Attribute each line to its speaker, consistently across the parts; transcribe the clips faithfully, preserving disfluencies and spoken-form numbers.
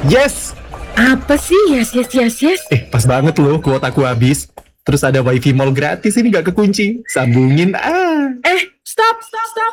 Speaker 1: Yes!
Speaker 2: Apa sih yes yes yes yes?
Speaker 1: Eh, pas banget loh, kuotaku habis. Terus ada wifi mall gratis, ini gak kekunci. Sambungin ah.
Speaker 2: Eh, stop, stop, stop.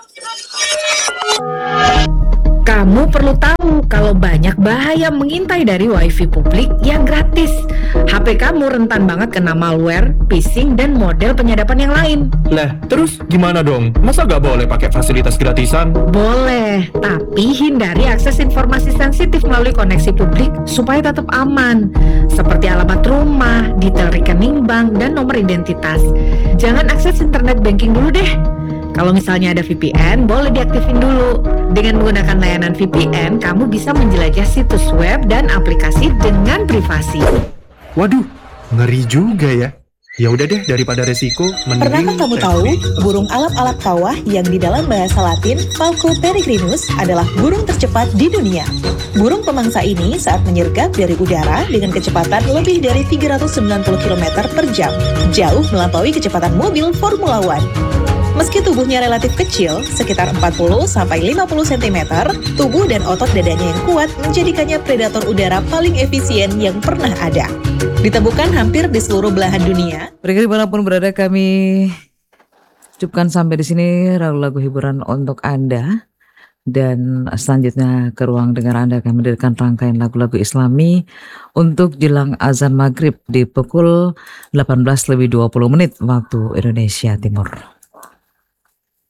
Speaker 2: Kamu perlu tahu kalau banyak bahaya mengintai dari wifi publik yang gratis. H P kamu rentan banget kena malware, phishing, dan model penyadapan yang lain.
Speaker 1: Lah, terus gimana dong? Masa gak boleh pakai fasilitas gratisan?
Speaker 2: Boleh, tapi hindari akses informasi sensitif melalui koneksi publik supaya tetap aman. Seperti alamat rumah, detail rekening bank, dan nomor identitas. Jangan akses internet banking dulu deh. Kalau misalnya ada V P N, boleh diaktifin dulu. Dengan menggunakan layanan V P N, kamu bisa menjelajah situs web dan aplikasi dengan privasi.
Speaker 1: Waduh, ngeri juga ya. Ya udah deh, daripada resiko, mending...
Speaker 3: Pernahkah kamu tahu burung alap-alap kawah yang di dalam bahasa Latin Falco peregrinus adalah burung tercepat di dunia? Burung pemangsa ini saat menyergap dari udara dengan kecepatan lebih dari tiga ratus sembilan puluh kilometer per jam, jauh melampaui kecepatan mobil Formula One. Meski tubuhnya relatif kecil, sekitar empat puluh sampai lima puluh sentimeter, tubuh dan otot dadanya yang kuat menjadikannya predator udara paling efisien yang pernah ada. Ditemukan hampir di seluruh belahan dunia.
Speaker 4: Mereka dimanapun berada, kami cukupkan sampai di sini lagu-lagu hiburan untuk Anda. Dan selanjutnya ke ruang dengar Anda kami menghadirkan rangkaian lagu-lagu Islami untuk jelang azan maghrib di pukul delapan belas lebih dua puluh menit waktu Indonesia Timur.